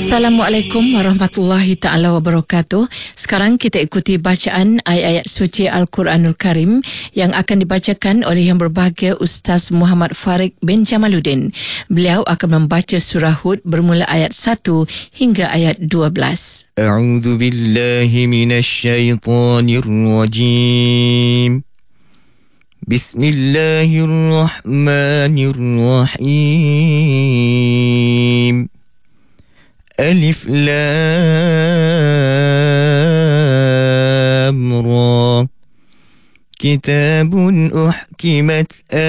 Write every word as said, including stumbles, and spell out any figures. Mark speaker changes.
Speaker 1: Assalamualaikum warahmatullahi ta'ala wabarakatuh. Sekarang kita ikuti bacaan ayat-ayat suci Al-Quranul Karim yang akan dibacakan oleh Yang Berbahagia Ustaz Muhammad Farid bin Jamaluddin. Beliau akan membaca surah Hud bermula ayat satu hingga ayat dua belas.
Speaker 2: A'udzu billahi minasy syaithanir rajim. Bismillahirrahmanirrahim. Alif Lam Ra. Kitabun uhkimat